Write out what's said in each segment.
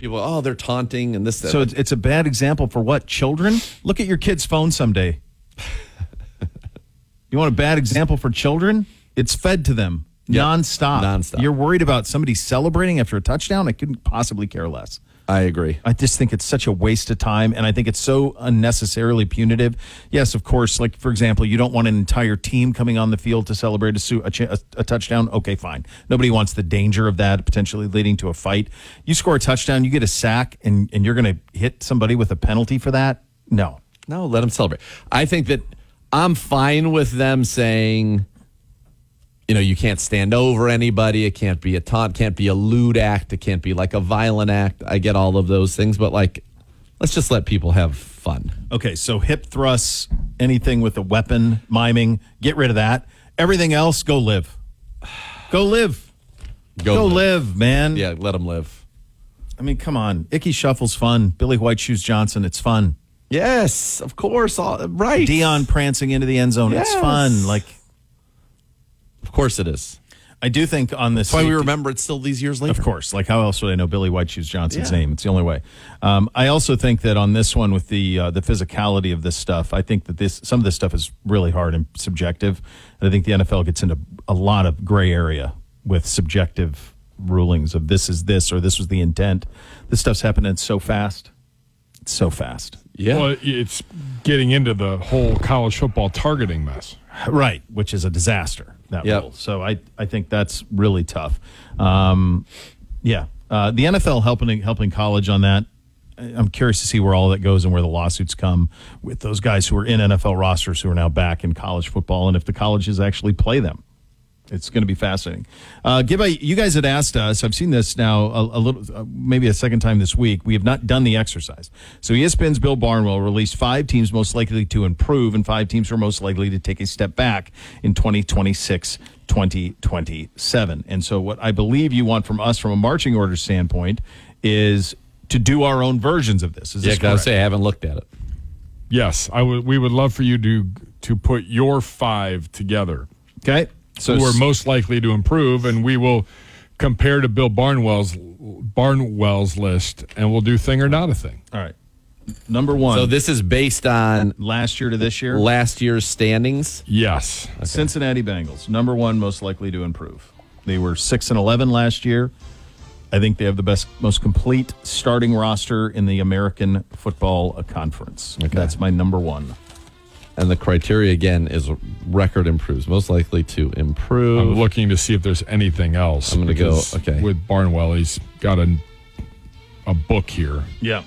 People, they're taunting and this. That. So it's a bad example for what? Children? Look at your kid's phone someday. You want a bad example for children? It's fed to them nonstop. You're worried about somebody celebrating after a touchdown? I couldn't possibly care less. I agree. I just think it's such a waste of time, and I think it's so unnecessarily punitive. Yes, of course, like, for example, you don't want an entire team coming on the field to celebrate a touchdown. Okay, fine. Nobody wants the danger of that potentially leading to a fight. You score a touchdown, you get a sack, and you're going to hit somebody with a penalty for that? No, let them celebrate. I think that I'm fine with them saying, you can't stand over anybody. It can't be a taunt, can't be a lewd act. It can't be like a violent act. I get all of those things, but let's just let people have fun. Okay, so hip thrusts, anything with a weapon, miming, get rid of that. Everything else, go live. Go live. Go live, man. Yeah, let them live. I mean, come on. Icky Shuffle's fun. Billy White Shoes Johnson, it's fun. Yes, of course. Right. Dion prancing into the end zone, It's fun. Of course it is. I do think on this... That's why we remember it still these years later. Of course. How else would I know Billy White Shoes Johnson's name? It's the only way. I also think that on this one with the physicality of this stuff, I think that some of this stuff is really hard and subjective. And I think the NFL gets into a lot of gray area with subjective rulings of this is this or this was the intent. This stuff's happening so fast. It's so fast. Yeah. Well, it's getting into the whole college football targeting mess. Right, which is a disaster, that rule. So I think that's really tough. The NFL helping college on that. I'm curious to see where all that goes and where the lawsuits come with those guys who are in NFL rosters who are now back in college football and if the colleges actually play them. It's going to be fascinating. You guys had asked us, I've seen this now a little, maybe a second time this week. We have not done the exercise. So ESPN's Bill Barnwell released 5 teams most likely to improve and 5 teams who are most likely to take a step back in 2026, 2027. And so what I believe you want from us from a marching order standpoint is to do our own versions of this. Is this correct? I haven't looked at it. Yes, we would love for you to put your 5 together. Okay. So who are most likely to improve, and we will compare to Bill Barnwell's list, and we'll do thing or not a thing. All right. Number 1. So this is based on last year to this year? Last year's standings? Yes. Okay. Cincinnati Bengals, number 1 most likely to improve. They were 6-11 last year. I think they have the most complete starting roster in the American Football Conference. Okay. That's my number 1. And the criteria, again, is record improves. Most likely to improve. I'm looking to see if there's anything else. I'm going to go, with Barnwell, he's got a book here. Yeah.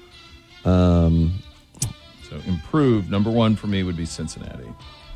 So improved, number 1 for me would be Cincinnati.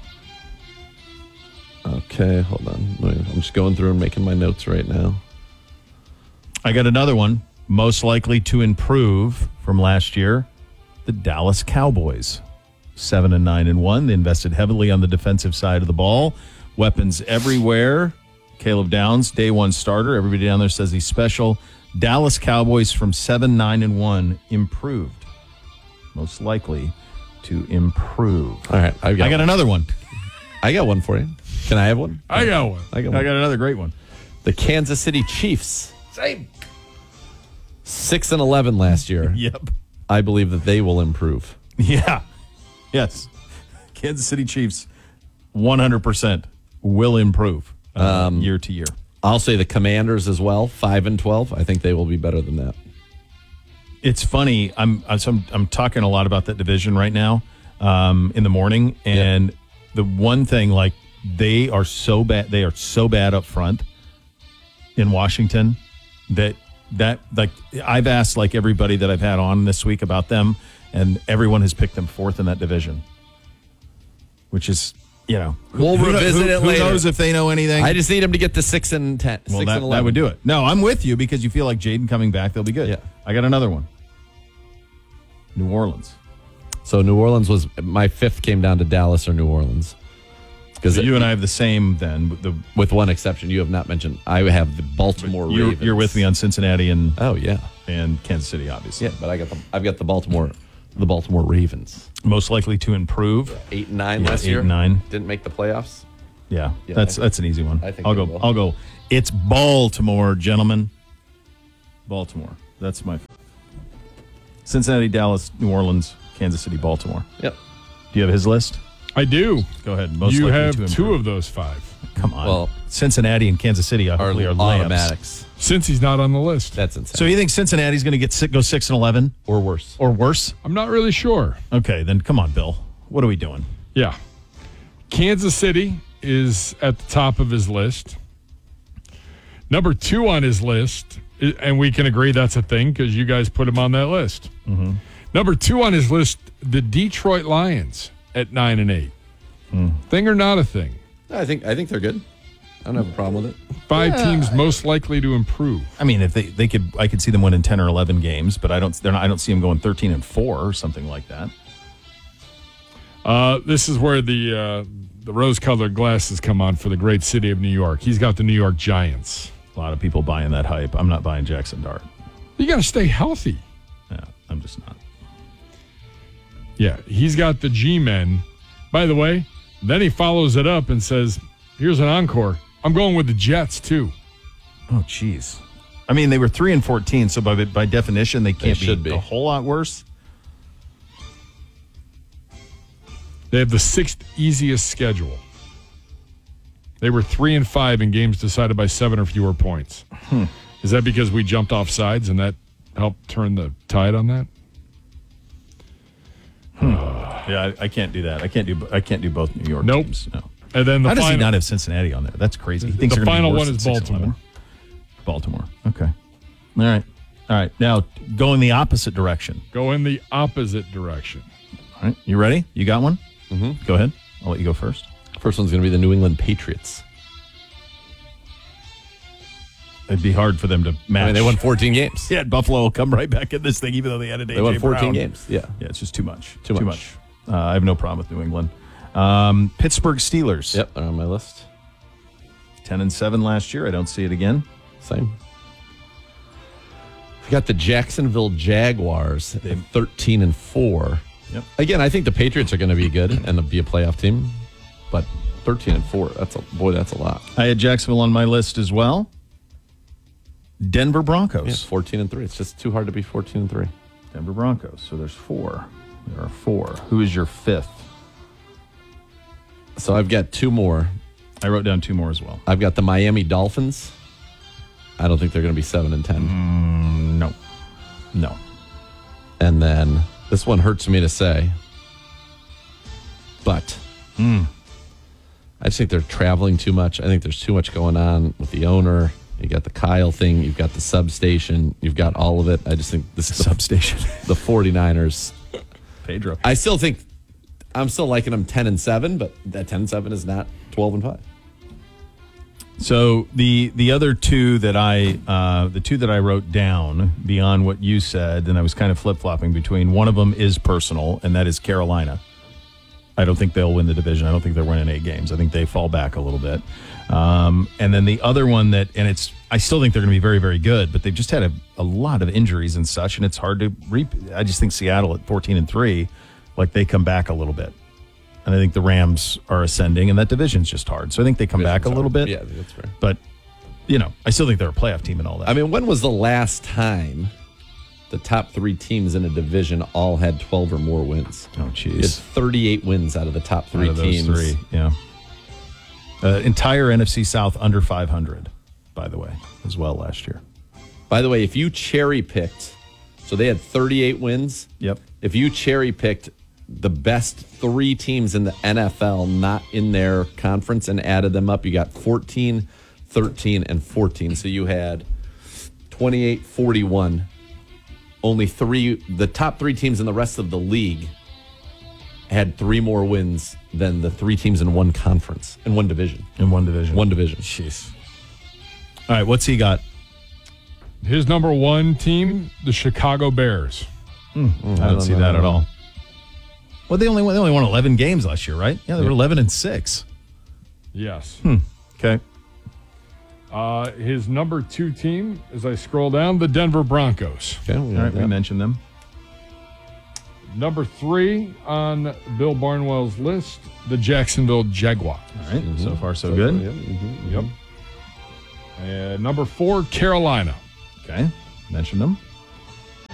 Okay, hold on. I'm just going through and making my notes right now. I got another one. Most likely to improve from last year, the Dallas Cowboys. 7-9-1. They invested heavily on the defensive side of the ball. Weapons everywhere. Caleb Downs, day 1 starter. Everybody down there says he's special. Dallas Cowboys from 7-9-1 improved. Most likely to improve. All right. I got another one. I got one for you. Can I have one? I got one. I got another great one. The Kansas City Chiefs. Same. 6-11 last year. Yep. I believe that they will improve. Yeah. Yes. Kansas City Chiefs, 100% will improve year to year. I'll say the Commanders as well, 5-12. I think they will be better than that. It's funny. I'm talking a lot about that division right now in the morning, and the one thing, they are so bad. They are so bad up front in Washington that I've asked everybody that I've had on this week about them. And everyone has picked them 4th in that division, which is, we'll revisit it later. Who knows if they know anything? I just need them to get to 6-10. Well, that would do it. No, I'm with you because you feel like Jaden coming back, they'll be good. Yeah. I got another one. New Orleans. So New Orleans was my 5th, came down to Dallas or New Orleans. Because you and I have the same then. With one exception, you have not mentioned. I have the Baltimore Ravens. You're with me on Cincinnati and and Kansas City, obviously. Yeah, but I've got the Baltimore Ravens. Most likely to improve. 8-9 last year. 8-9. Didn't make the playoffs. Yeah, that's an easy one. I think I'll go. It's Baltimore, gentlemen. Baltimore. That's my. Cincinnati, Dallas, New Orleans, Kansas City, Baltimore. Yep. Do you have his list? I do. Go ahead. Most You likely have to two improve. of those 5. Come on. Well, Cincinnati and Kansas City Are hopefully are layups. automatics. Since he's not on the list. That's insane. So you think Cincinnati's going to go 6-11 or worse. or worse? I'm not really sure. Okay, then come on, Bill. What are we doing? Yeah. Kansas City is at the top of his list. Number 2 on his list, and we can agree that's a thing because you guys put him on that list. Mm-hmm. Number 2 on his list, the Detroit Lions at 9-8. Thing or not a thing? I think they're good. I don't have a problem with it. 5 teams most likely to improve. I mean, if they could, I could see them winning 10 or 11 games, but I don't see them going 13-4 or something like that. This is where the rose-colored glasses come on for the great city of New York. He's got the New York Giants. A lot of people buying that hype. I'm not buying Jackson Dart. You got to stay healthy. Yeah, I'm just not. Yeah, he's got the G-men. By the way, then he follows it up and says, here's an encore. I'm going with the Jets, too. Oh, jeez. I mean, they were 3-14, so by definition, they can't should be be a whole lot worse. They have the 6th easiest schedule. They were 3-5 in games decided by 7 or fewer points. Is that because we jumped off sides and that helped turn the tide on that? Yeah, I can't do that. I can't do both New York Nope. teams. No. And then the How does he final, not have Cincinnati on there? That's crazy. He thinks the they're gonna be final worse one is than Baltimore. 6-11. Baltimore. Okay. All right. Now, go in the opposite direction. Go in the opposite direction. All right. You ready? You got one? Mm-hmm. Go ahead. I'll let you go first. First one's going to be the New England Patriots. It'd be hard for them to match. I mean, they won 14 games. Yeah, Buffalo will come right back in this thing, even though they had a They won 14 Brown. games. Yeah. Yeah, it's just too much. Too much. I have no problem with New England. Pittsburgh Steelers. Yep, they're on my list. 10-7 last year. I don't see it again. Same. We got the Jacksonville Jaguars at 13-4. Yep. Again, I think the Patriots are going to be good and be a playoff team, but 13-4, that's a lot. I had Jacksonville on my list as well. Denver Broncos. Yeah, 14-3. It's just too hard to be 14-3. Denver Broncos. So there's 4. There are 4. Who is your 5th? So I've got 2 more. I wrote down 2 more as well. I've got the Miami Dolphins. I don't think they're going to be 7-10. No. And then this one hurts me to say, but I just think they're traveling too much. I think there's too much going on with the owner. You got the Kyle thing. You've got the substation. You've got all of it. I just think this is Substation. the 49ers. Pedro. I'm still liking them 10-7, but that 10-7 is not 12-5. So the other 2 that I wrote down beyond what you said, and I was kind of flip-flopping between, one of them is personal, and that is Carolina. I don't think they'll win the division. I don't think they're winning 8 games. I think they fall back a little bit. And then the other one I still think they're going to be very, very good, but they've just had a lot of injuries and such, and it's hard to I just think Seattle at 14-3, like they come back a little bit. And I think the Rams are ascending, and that division's just hard. So I think they come back a little bit. Yeah, that's fair. But, I still think they're a playoff team and all that. I mean, when was the last time the top 3 teams in a division all had 12 or more wins? Oh, You had jeez. 38 wins out of the top 3 Out of those teams. 3, yeah. Entire NFC South under 500, by the way, as well last year. By the way, if you cherry picked, so they had 38 wins. Yep. If you cherry picked the best 3 teams in the NFL not in their conference and added them up, you got 14, 13, and 14. So you had 28, 41. Only the top 3 teams in the rest of the league had 3 more wins than the 3 teams in one conference, in one division. In one division. One division. Jeez. All right, what's he got? His number 1 team, the Chicago Bears. I don't see that at all. Well, they only won 11 games last year, right? Yeah, they were 11-6. Yes. Okay. His number 2 team, as I scroll down, the Denver Broncos. Okay, All right, we mentioned them. Number 3 on Bill Barnwell's list, the Jacksonville Jaguars. All right, so far so good. Yep. And number 4, Carolina. Okay, mentioned them. And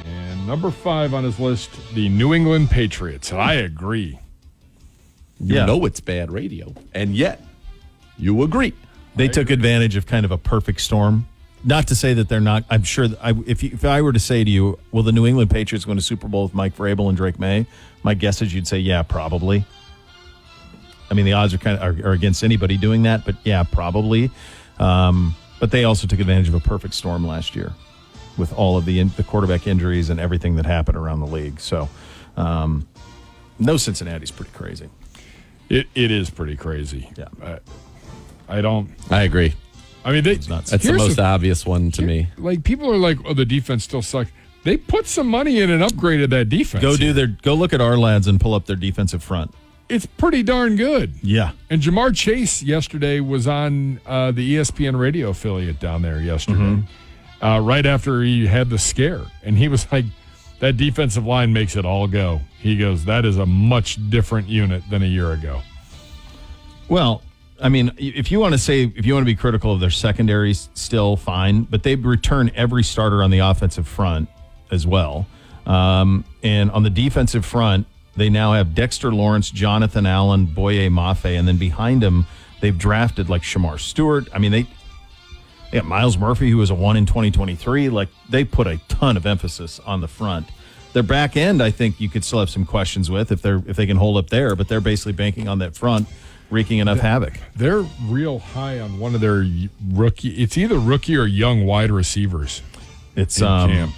Number 5 on his list, the New England Patriots. And I agree. You know it's bad radio, and yet you agree. They took advantage of kind of a perfect storm. Not to say that they're not. I'm sure if I were to say to you, will the New England Patriots go to Super Bowl with Mike Vrabel and Drake May? My guess is you'd say, yeah, probably. I mean, the odds are against anybody doing that, but yeah, probably. But they also took advantage of a perfect storm last year with all of the quarterback injuries and everything that happened around the league. So, no, Cincinnati's pretty crazy. It is pretty crazy. Yeah. I agree. I mean, that's the most obvious one to me. Like, people are like, oh, the defense still sucks. They put some money in and upgraded that defense. Go look at our lads and pull up their defensive front. It's pretty darn good. Yeah. And Jamar Chase yesterday was on the ESPN radio affiliate down there yesterday, right after he had the scare. And he was like, that defensive line makes it all go. He goes, that is a much different unit than a year ago. Well, I mean, if you want to be critical of their secondary, still fine, but they return every starter on the offensive front as well. And on the defensive front, they now have Dexter Lawrence, Jonathan Allen, Boye Mafe, and then behind him, they've drafted like Shamar Stewart. I mean, they got Miles Murphy, who was a 1 in 2023. Like, they put a ton of emphasis on the front. Their back end, I think you could still have some questions with if they can hold up there, but they're basically banking on that front wreaking enough havoc. They're real high on one of their rookie. It's either rookie or young wide receivers. It's in camp.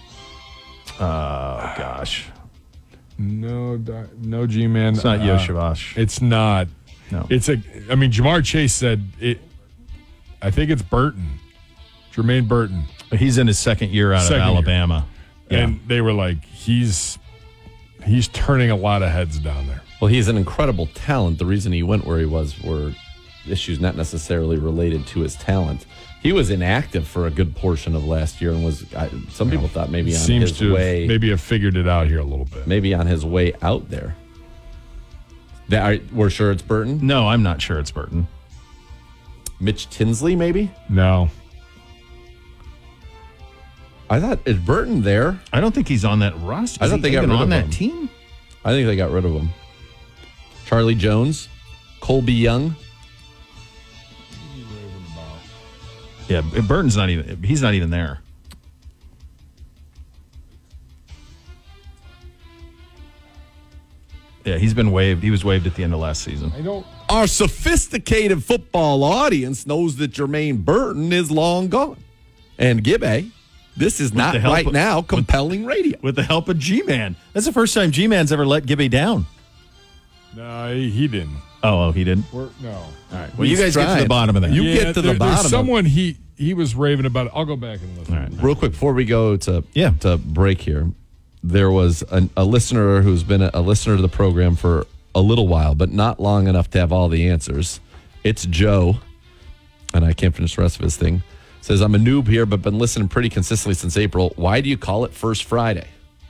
Oh gosh, no, G-man. It's not Yoshavash. It's not. No, it's I mean, Jamar Chase said it. I think it's Burton, Jermaine Burton. He's in his second year out of Alabama, and they were like, he's turning a lot of heads down there. Well, he's an incredible talent. The reason he went where he was were issues not necessarily related to his talent. He was inactive for a good portion of last year and was. Some people thought maybe on his way. Maybe have figured it out here a little bit. Maybe on his way out there. We're sure it's Burton? No, I'm not sure it's Burton. Mitch Tinsley, maybe? No. I thought, is Burton there? I don't think he's on that roster. I don't think they got rid of that him. team. I think they got rid of him. Charlie Jones, Colby Young. Yeah, Burton's not even. He's not even there. Yeah, he's been waived. He was waived at the end of last season. Our sophisticated football audience knows that Jermaine Burton is long gone. And Gibbe, this is not right now compelling radio. With the help of G-Man. That's the first time G-Man's ever let Gibbe down. No, he didn't. Oh, he didn't? No. All right. Well, you guys get to the bottom of that. You get to the bottom. There's someone he was raving about it. I'll go back and listen. All right. Real quick, before we go to break here, there was a listener who's been a listener to the program for a little while, but not long enough to have all the answers. It's Joe, and I can't finish the rest of his thing. Says, I'm a noob here, but been listening pretty consistently since April. Why do you call it First Friday?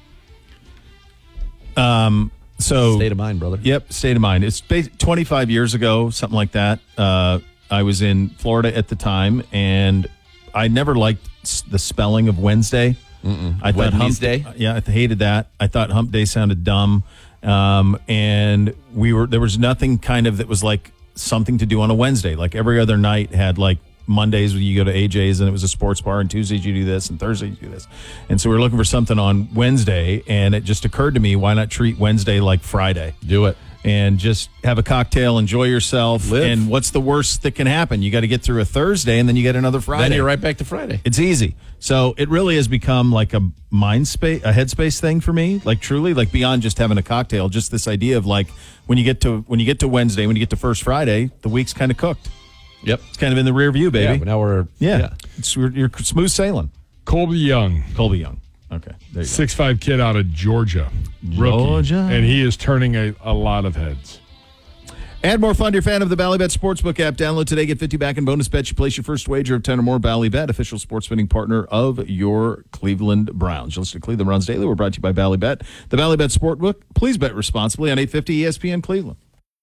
So state of mind, brother. Yep, state of mind. It's 25 years ago, something like that. I was in Florida at the time, and I never liked the spelling of Wednesday. I thought Wednesday. Yeah, I hated that. I thought Hump Day sounded dumb, and there was nothing kind of that was like something to do on a Wednesday. Like every other night had like Mondays when you go to AJ's and it was a sports bar, and Tuesdays you do this, and Thursdays you do this. And so we were looking for something on Wednesday, and it just occurred to me, why not treat Wednesday like Friday? Do it. And just have a cocktail, enjoy yourself. Live. And what's the worst that can happen? You got to get through a Thursday, and then you get another Friday. Then you're right back to Friday. It's easy. So it really has become like a mind space, a headspace thing for me. Like truly, like beyond just having a cocktail, just this idea of like when you get to Wednesday, when you get to First Friday, the week's kind of cooked. Yep. It's kind of in the rear view, baby. Yeah, but now we're You're smooth sailing. Colby Young. Okay. There you 6'5" kid out of Georgia. Rookie. Georgia. And he is turning a lot of heads. Add more fun to your fan of the Bally Bet Sportsbook app. Download today. Get 50 back in bonus bets. You place your first wager of 10 or more. Bally Bet, official sports betting partner of your Cleveland Browns. You'll listen to Cleveland Browns Daily. We're brought to you by Bally Bet. The Bally Bet Sportsbook. Please bet responsibly on 850 ESPN Cleveland.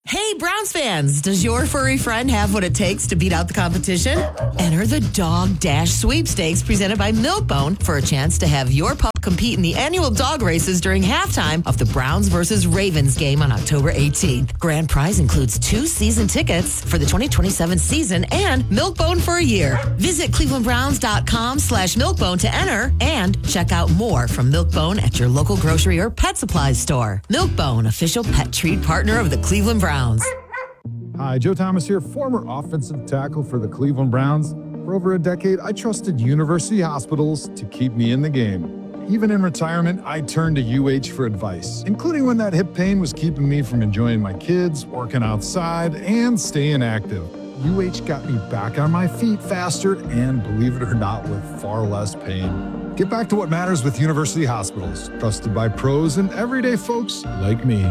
Hey, Browns fans, does your furry friend have what it takes to beat out the competition? Enter the Dog Dash Sweepstakes presented by Milk-Bone for a chance to have your pup compete in the annual dog races during halftime of the Browns versus Ravens game on October 18th. Grand prize includes 2 season tickets for the 2027 season and Milk-Bone for a year. Visit clevelandbrowns.com/Milk-Bone to enter and check out more from Milk-Bone at your local grocery or pet supplies store. Milk-Bone, official pet treat partner of the Cleveland Browns. Hi, Joe Thomas here, former offensive tackle for the Cleveland Browns. For over a decade, I trusted University Hospitals to keep me in the game. Even in retirement, I turned to UH for advice, including when that hip pain was keeping me from enjoying my kids, working outside, and staying active. UH got me back on my feet faster and, believe it or not, with far less pain. Get back to what matters with University Hospitals, trusted by pros and everyday folks like me.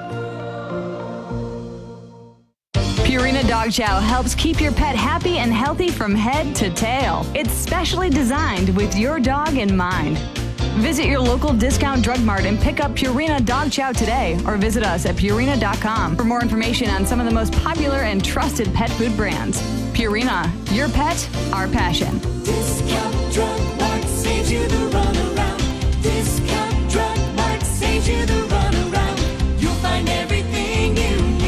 Purina Dog Chow helps keep your pet happy and healthy from head to tail. It's specially designed with your dog in mind. Visit your local discount drug mart and pick up Purina Dog Chow today or visit us at Purina.com for more information on some of the most popular and trusted pet food brands. Purina, your pet, our passion. Discount Drug Mart saves you the runaround. Discount Drug Mart saves you the runaround. You'll find everything you need.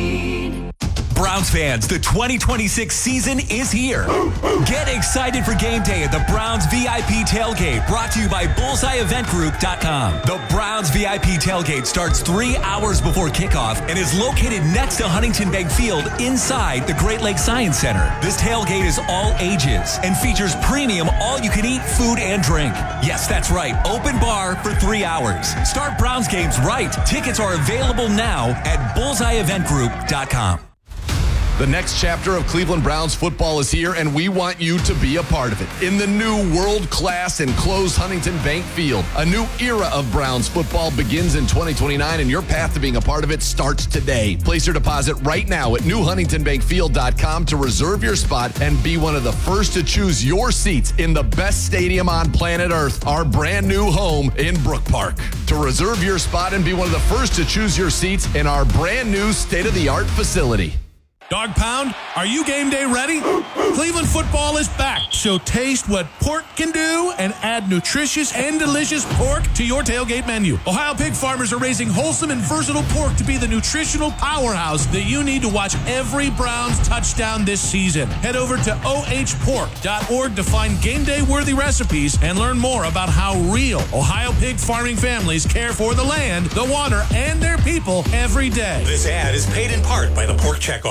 Browns fans, the 2026 season is here. Get excited for game day at the Browns VIP Tailgate, brought to you by BullseyeEventGroup.com. The Browns VIP Tailgate starts 3 hours before kickoff and is located next to Huntington Bank Field inside the Great Lakes Science Center. This tailgate is all ages and features premium all-you-can-eat food and drink. Yes, that's right, open bar for 3 hours. Start Browns games right. Tickets are available now at BullseyeEventGroup.com. The next chapter of Cleveland Browns football is here, and we want you to be a part of it. In the new world-class enclosed Huntington Bank Field, a new era of Browns football begins in 2029, and your path to being a part of it starts today. Place your deposit right now at newhuntingtonbankfield.com to reserve your spot and be one of the first to choose your seats in the best stadium on planet Earth, our brand new home in Brook Park. To reserve your spot and be one of the first to choose your seats in our brand new state-of-the-art facility. Dog Pound, are you game day ready? Cleveland football is back, so taste what pork can do and add nutritious and delicious pork to your tailgate menu. Ohio pig farmers are raising wholesome and versatile pork to be the nutritional powerhouse that you need to watch every Browns touchdown this season. Head over to ohpork.org to find game day worthy recipes and learn more about how real Ohio pig farming families care for the land, the water, and their people every day. This ad is paid in part by the Pork Check Office.